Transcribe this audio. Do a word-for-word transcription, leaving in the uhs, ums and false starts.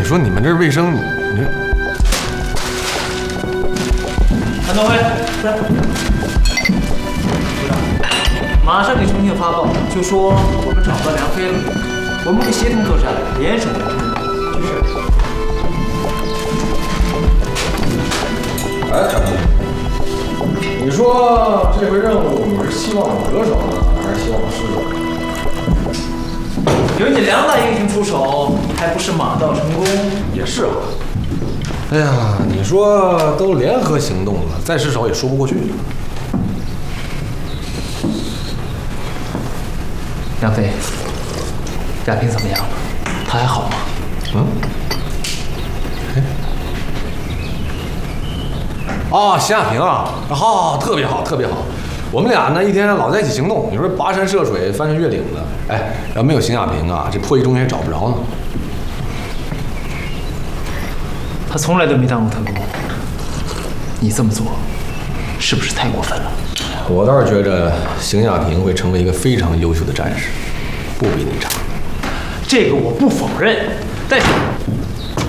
你说你们这卫生，你你韩东辉，来，马上给重庆发报，就说我们找到梁飞了，我们会协同作战，联手攻击。就是。 哎，张同学，你说这回任务你是希望得手呢，还是希望失手？ 有你梁大英雄出手，还不是马到成功？ 也是啊。哎呀，你说都联合行动了，再失手也说不过去。 梁飞，亚萍怎么样了？他还好吗？ 嗯。哎。哦，邢亚平啊，好，好，好，特别好，特别好。 我们俩呢，一天老在一起行动。你说跋山涉水、翻山越岭的，哎，要没有邢亚平啊，这破译中心也找不着呢。 他从来都没当过特工，你这么做，是不是太过分了？ 我倒是觉着邢亚平会成为一个非常优秀的战士，不比你差。 这个我不否认，但是